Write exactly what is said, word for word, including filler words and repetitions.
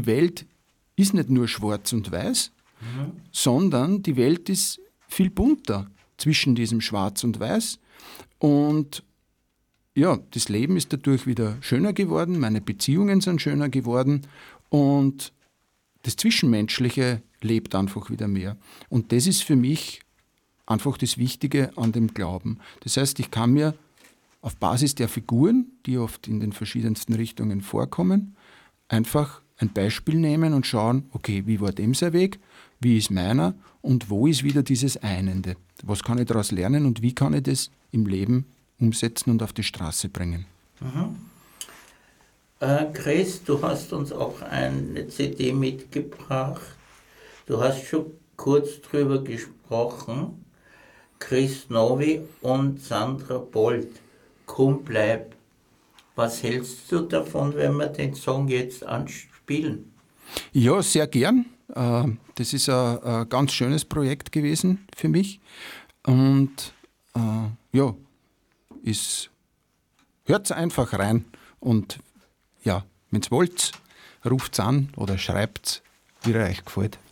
Welt ist nicht nur schwarz und weiß, mhm. sondern die Welt ist viel bunter zwischen diesem Schwarz und Weiß. Und ja, das Leben ist dadurch wieder schöner geworden, meine Beziehungen sind schöner geworden und das Zwischenmenschliche lebt einfach wieder mehr. Und das ist für mich einfach das Wichtige an dem Glauben. Das heißt, ich kann mir auf Basis der Figuren, die oft in den verschiedensten Richtungen vorkommen, einfach ein Beispiel nehmen und schauen, okay, wie war dem sein Weg, wie ist meiner und wo ist wieder dieses Einende? Was kann ich daraus lernen und wie kann ich das im Leben umsetzen und auf die Straße bringen? Mhm. Äh, Chris, du hast uns auch eine C D mitgebracht. Du hast schon kurz drüber gesprochen. Chris Novi und Sandra Bolt, Komm bleib. Was hältst du davon, wenn wir den Song jetzt anspielen? Ja, sehr gern. Das ist ein ganz schönes Projekt gewesen für mich. Und ja, es hört einfach rein. Und ja, wenn ihr wollt, ruft's an oder schreibt's, wie ihr euch gefällt.